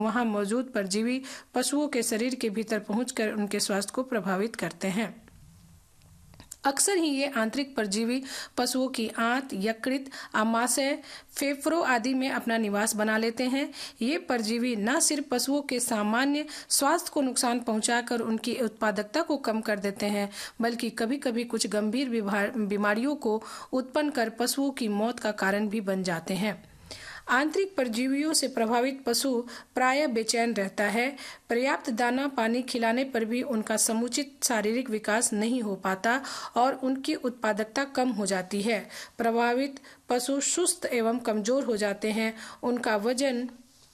वहां मौजूद परजीवी पशुओं के शरीर के भीतर पहुंचकर उनके स्वास्थ्य को प्रभावित करते हैं। अक्सर ही ये आंतरिक परजीवी पशुओं की आंत, यकृत, आमाशय, फेफड़ों आदि में अपना निवास बना लेते हैं। ये परजीवी न सिर्फ पशुओं के सामान्य स्वास्थ्य को नुकसान पहुंचाकर उनकी उत्पादकता को कम कर देते हैं, बल्कि कभी-कभी कुछ गंभीर बीमारियों को उत्पन्न कर पशुओं की मौत का कारण भी बन जाते हैं। आंतरिक परजीवियों से प्रभावित पशु प्रायः बेचैन रहता है। पर्याप्त दाना पानी खिलाने पर भी उनका समुचित शारीरिक विकास नहीं हो पाता और उनकी उत्पादकता कम हो जाती है। प्रभावित पशु सुस्त एवं कमजोर हो जाते हैं। उनका वजन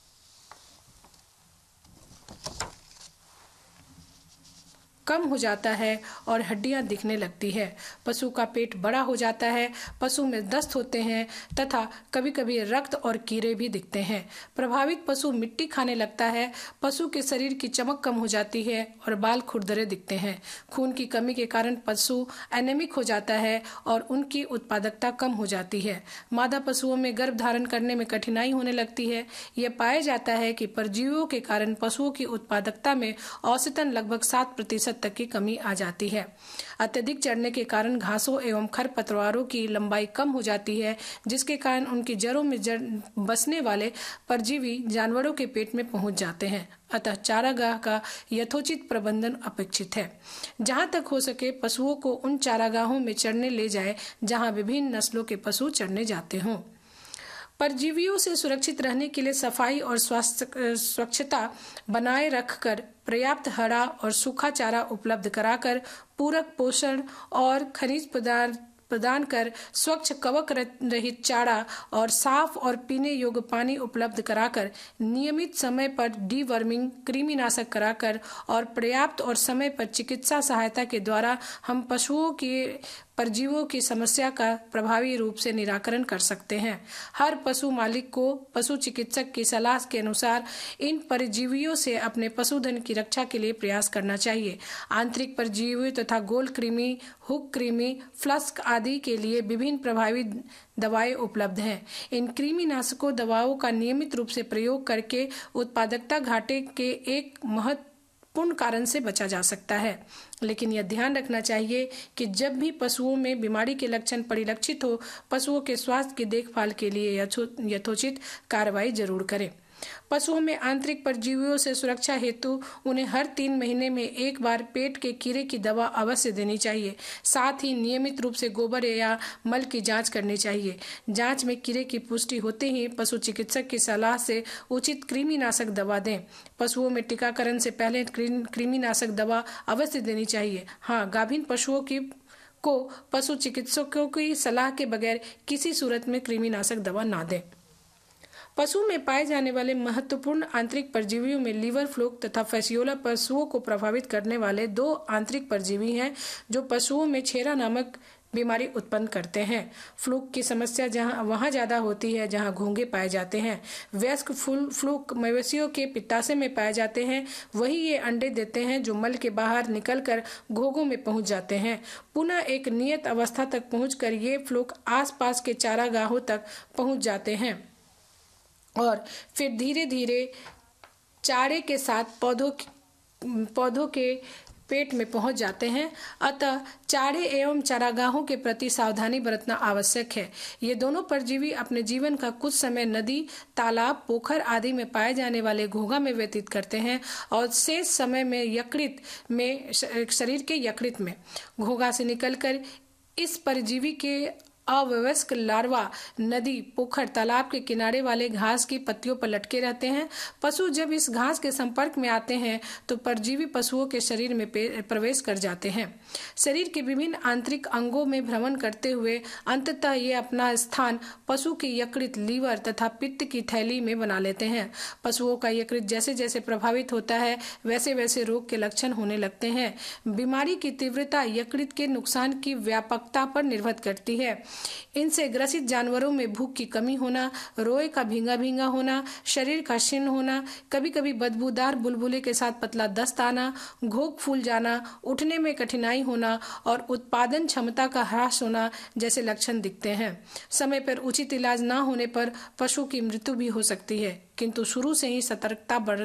कम हो जाता है और हड्डियां दिखने लगती है। पशु का पेट बड़ा हो जाता है। पशु में दस्त होते हैं तथा कभी-कभी रक्त और कीड़े भी दिखते हैं। प्रभावित पशु मिट्टी खाने लगता है। पशु के शरीर की चमक कम हो जाती है और बाल खुरदरे दिखते हैं। खून की कमी के कारण पशु एनेमिक हो जाता है और उनकी उत्पादकता कम हो जाती है। मादा पशुओं में गर्भ धारण करने में कठिनाई होने लगती है। यह पाया जाता है कि परजीवियों के कारण पशुओं की उत्पादकता में औसतन लगभग 7% तक की कमी आ जाती है। अत्यधिक चढ़ने के कारण घासों एवं खरपतवारों की लंबाई कम हो जाती है, जिसके कारण उनकी जड़ों में बसने वाले परजीवी जानवरों के पेट में पहुंच जाते हैं। अतः चारागाह का यथोचित प्रबंधन अपेक्षित है। जहां तक हो सके पशुओं को उन चारागाहों में चरने ले जाए जहां विभिन्न नस्लों के पशु चरने जाते हों। परजीवियों से सुरक्षित रहने के लिए सफाई और स्वच्छता बनाए रखकर पर्याप्त हरा और सूखा चारा उपलब्ध कराकर पूरक पोषण और खनिज पदार्थ प्रदान कर स्वच्छ कवक रहित चारा और साफ और पीने योग्य पानी उपलब्ध कराकर नियमित समय पर डीवर्मिंग कृमिनाशक कराकर और पर्याप्त और समय पर चिकित्सा सहायता के द्वारा हम पशुओं के परजीवियों की समस्या का प्रभावी रूप से निराकरण कर सकते हैं। हर पशु मालिक को पशु चिकित्सक की सलाह के अनुसार इन परजीवियों से अपने पशुधन की रक्षा के लिए प्रयास करना चाहिए। आंतरिक परजीवी तथा गोल कृमि, हुक कृमि, फ्लस्क आदि के लिए विभिन्न प्रभावी दवाएं उपलब्ध हैं। इन कृमिनाशकों दवाओं का नियमित रूप से प्रयोग करके उत्पादकता घाटे के एक महत्वपूर्ण कारण से बचा जा सकता है। लेकिन यह ध्यान रखना चाहिए कि जब भी पशुओं में बीमारी के लक्षण परिलक्षित हो, पशुओं के स्वास्थ्य की देखभाल के लिए यथोचित कार्रवाई जरूर करें। पशुओं में आंतरिक परजीवियों से सुरक्षा हेतु उन्हें हर 3 महीने में एक बार पेट के कीड़े की दवा अवश्य देनी चाहिए। साथ ही नियमित रूप से गोबर या मल की जांच करनी चाहिए। जांच में कीड़े की पुष्टि होते ही पशु चिकित्सक की सलाह से उचित कृमिनाशक दवा दें। पशुओं में टीकाकरण से पहले कृमिनाशक दवा अवश्य देनी चाहिए। हाँ, गाभिन पशुओं को पशु चिकित्सकों की सलाह के बगैर किसी सूरत में कृमिनाशक दवा ना दें। पशु में पाए जाने वाले महत्वपूर्ण आंतरिक परजीवियों में लीवर फ्लूक तथा फैसियोला पशुओं को प्रभावित करने वाले 2 आंतरिक परजीवी हैं जो पशुओं में छेरा नामक बीमारी उत्पन्न करते हैं। फ्लूक की समस्या वहां ज्यादा होती है जहां घोंघे पाए जाते हैं। वयस्क फ्लूक मवेशियों के पित्ताशय में पाए जाते हैं। वही ये अंडे देते हैं जो मल के बाहर निकलकर घोंघों में पहुंच जाते हैं। पुनः एक नियत अवस्था तक पहुंचकर ये फ्लूक आसपास के चारागाहों तक पहुंच जाते हैं और फिर धीरे धीरे चारे के साथ पौधों के पेट में पहुंच जाते हैं। अतः चारे एवं चारागाहों के प्रति सावधानी बरतना आवश्यक है। ये दोनों परजीवी अपने जीवन का कुछ समय नदी, तालाब, पोखर आदि में पाए जाने वाले घोंघा में व्यतीत करते हैं और शेष समय में यकृत में शरीर के यकृत में घोंघा से निकलकर इस परजीवी के अवयस्क लार्वा नदी, पोखर, तालाब के किनारे वाले घास की पत्तियों पर लटके रहते हैं। पशु जब इस घास के संपर्क में आते हैं तो परजीवी पशुओं के शरीर में प्रवेश कर जाते हैं। शरीर के विभिन्न आंतरिक अंगों में भ्रमण करते हुए अंततः ये अपना स्थान पशु के यकृत, लीवर तथा पित्त की थैली में बना लेते हैं। पशुओं का यकृत जैसे जैसे प्रभावित होता है वैसे वैसे रोग के लक्षण होने लगते हैं। बीमारी की तीव्रता यकृत के नुकसान की व्यापकता पर निर्भर करती है। इनसे ग्रसित जानवरों में भूख की कमी होना, रोए का भींगा भींगा होना, शरीर का क्षीण होना, कभी कभी बदबूदार बुलबुले के साथ पतला दस्त आना, घोंघ फूल जाना, उठने में कठिनाई होना और उत्पादन क्षमता का ह्रास होना जैसे लक्षण दिखते हैं। समय पर उचित इलाज न होने पर पशु की मृत्यु भी हो सकती है, किंतु शुरू से ही सतर्कता